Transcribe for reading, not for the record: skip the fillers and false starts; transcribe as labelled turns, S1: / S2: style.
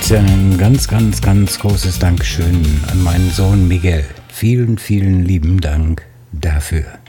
S1: ein ganz, ganz, ganz großes Dankeschön an meinen Sohn Miguel. Vielen, vielen lieben Dank dafür.